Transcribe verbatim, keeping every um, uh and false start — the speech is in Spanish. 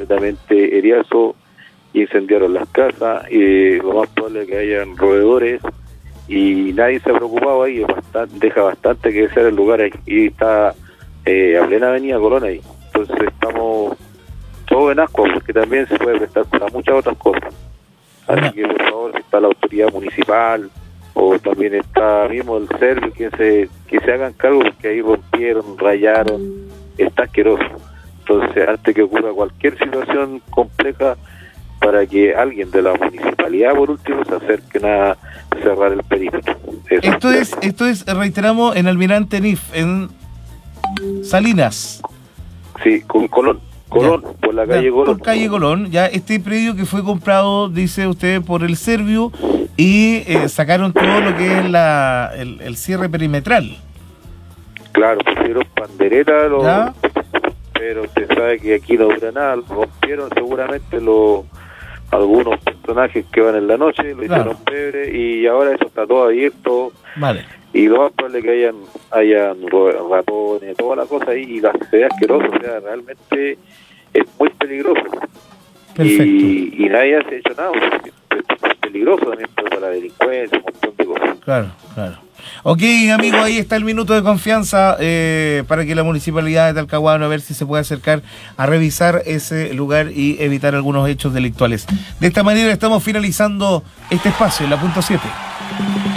completamente eriazo, incendiaron las casas, y lo más probable es que hayan roedores, y nadie se ha preocupado ahí, es bastante, deja bastante que desear el lugar ahí, y está eh, a plena avenida Colón ahí. Entonces estamos todos en ascuas, porque también se puede prestar para muchas otras cosas. Así que por favor, si está la autoridad municipal, o también está mismo el servicio, que se, que se hagan cargo, porque ahí rompieron, rayaron, está asqueroso. Entonces, antes que ocurra cualquier situación compleja, para que alguien de la municipalidad, por último, se acerquen a cerrar el perímetro. Eso. Esto es, esto es, reiteramos, en Almirante N I F, en Salinas. Sí, con Colón. Colón, ya, por la calle ya, Colón. Por calle Colón, ya este predio que fue comprado, dice usted, por el Servio, y eh, sacaron todo lo que es la el, el cierre perimetral. Claro, pusieron pandereta, lo, pero usted sabe que aquí no dura nada, lo rompieron seguramente los algunos personajes que van en la noche, lo hicieron claro. pebre, y ahora eso está todo abierto. Vale. Y lo más probable es que hayan, hayan ratones, toda la cosa ahí, y la se ve asqueroso, o sea, realmente es muy peligroso. Perfecto. Y, y nadie ha hecho nada, porque es peligroso también para la delincuencia, un montón de cosas. Claro, claro. Ok, amigo, ahí está el minuto de confianza eh, para que la Municipalidad de Talcahuano a ver si se puede acercar a revisar ese lugar y evitar algunos hechos delictuales. De esta manera estamos finalizando este espacio en la punto siete.